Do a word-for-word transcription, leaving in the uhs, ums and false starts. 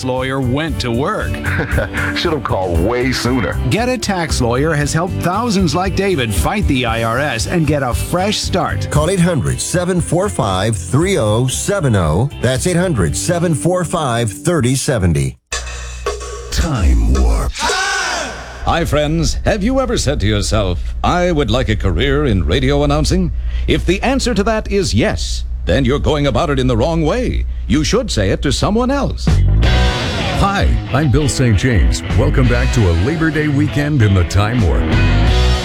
tax lawyer went to work. Should have called way sooner. Get a Tax Lawyer has helped thousands like David fight the I R S and get a fresh start. Call eight hundred, seven four five, three oh seven oh. That's eight hundred, seven four five, three oh seven oh. Time Warp. Hi, friends. Have you ever said to yourself, I would like a career in radio announcing? If the answer to that is yes, then you're going about it in the wrong way. You should say it to someone else. Hi, I'm Bill Saint James. Welcome back to a Labor Day weekend in the Time Warp.